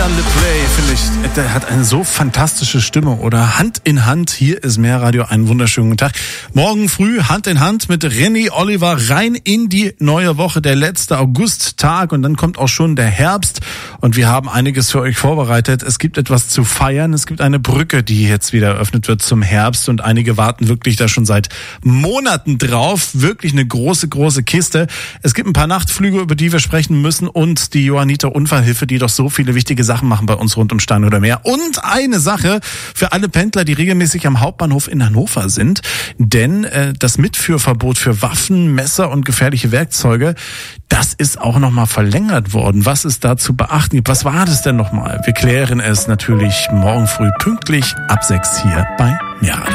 Jonathan LePlay, finde ich, der hat eine so fantastische Stimme, oder? Hand in Hand, hier ist Mehrradio, einen wunderschönen guten Tag. Morgen früh Hand in Hand mit René Oliver rein in die neue Woche, der letzte Augusttag, und dann kommt auch schon der Herbst und wir haben einiges für euch vorbereitet. Es gibt etwas zu feiern, es gibt eine Brücke, die jetzt wieder eröffnet wird zum Herbst und einige warten wirklich da schon seit Monaten drauf. Wirklich eine große, große Kiste. Es gibt ein paar Nachtflüge, über die wir sprechen müssen, und die Johanniter Unfallhilfe, die doch so viele wichtige Sachen machen bei uns rund um Stein oder Meer. Und eine Sache für alle Pendler, die regelmäßig am Hauptbahnhof in Hannover sind, denn das Mitführverbot für Waffen, Messer und gefährliche Werkzeuge, das ist auch nochmal verlängert worden. Was es da zu beachten gibt, was war das denn nochmal? Wir klären es natürlich morgen früh pünktlich ab 6 hier bei Mehrradio.